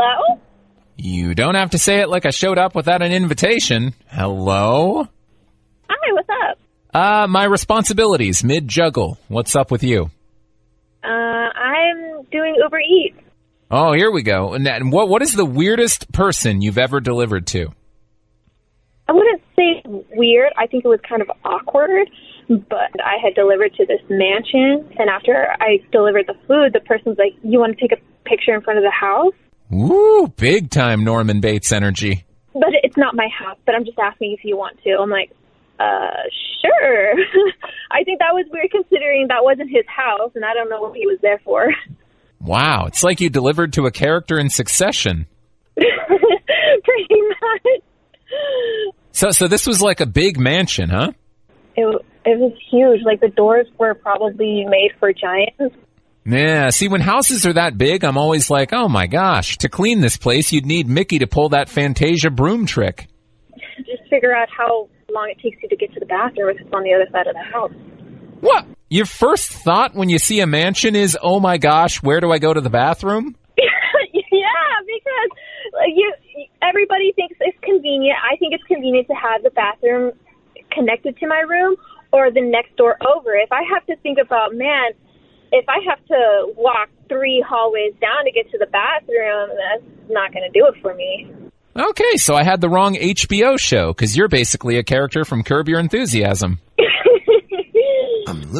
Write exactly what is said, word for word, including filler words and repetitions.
Hello? You don't have to say it like I showed up without an invitation. Hello? Hi, what's up? Uh, my responsibilities, mid-juggle. What's up with you? Uh, I'm doing Uber Eats. Oh, here we go. And what what is the weirdest person you've ever delivered to? I wouldn't say weird. I think it was kind of awkward, but I had delivered to this mansion, and after I delivered the food, the person's like, you want to take a picture in front of the house? Ooh, big time Norman Bates energy. But it's not my house, but I'm just asking if you want to. I'm like, uh, sure. I think that was weird considering that wasn't his house, and I don't know what he was there for. Wow, it's like you delivered to a character in Succession. Pretty much. So so this was like a big mansion, huh? It, it was huge. Like, the doors were probably made for giants. Yeah, see, when houses are that big, I'm always like, oh my gosh, to clean this place, you'd need Mickey to pull that Fantasia broom trick. Just figure out how long it takes you to get to the bathroom if it's on the other side of the house. What? Your first thought when you see a mansion is, oh my gosh, where do I go to the bathroom? Yeah, because like, you, everybody thinks it's convenient. I think it's convenient to have the bathroom connected to my room or the next door over. If I have to think about, man, if I have to walk three hallways down to get to the bathroom, that's not going to do it for me. Okay, so I had the wrong H B O show, because you're basically a character from Curb Your Enthusiasm. I'm looking